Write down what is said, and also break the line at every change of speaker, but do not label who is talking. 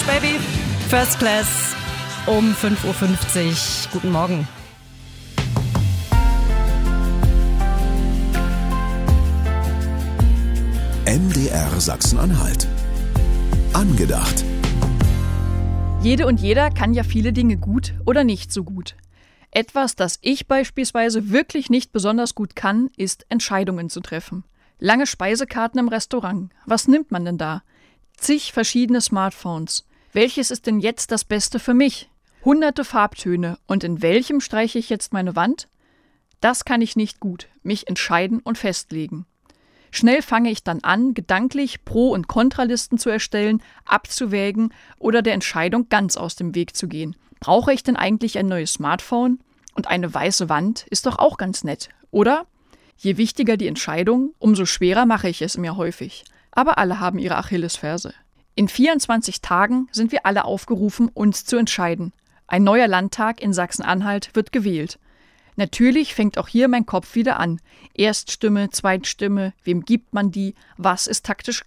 Baby, First Class um 5.50 Uhr. Guten Morgen.
MDR Sachsen-Anhalt. Angedacht.
Jede und jeder kann ja viele Dinge gut oder nicht so gut. Etwas, das ich beispielsweise wirklich nicht besonders gut kann, ist Entscheidungen zu treffen. Lange Speisekarten im Restaurant. Was nimmt man denn da? Zig verschiedene Smartphones. Welches ist denn jetzt das Beste für mich? Hunderte Farbtöne. Und in welchem streiche ich jetzt meine Wand? Das kann ich nicht gut. Mich entscheiden und festlegen. Schnell fange ich dann an, gedanklich Pro- und Kontralisten zu erstellen, abzuwägen oder der Entscheidung ganz aus dem Weg zu gehen. Brauche ich denn eigentlich ein neues Smartphone? Und eine weiße Wand ist doch auch ganz nett, oder? Je wichtiger die Entscheidung, umso schwerer mache ich es mir häufig. Aber alle haben ihre Achillesferse. In 24 Tagen sind wir alle aufgerufen, uns zu entscheiden. Ein neuer Landtag in Sachsen-Anhalt wird gewählt. Natürlich fängt auch hier mein Kopf wieder an. Erststimme, Zweitstimme, wem gibt man die, was ist taktisch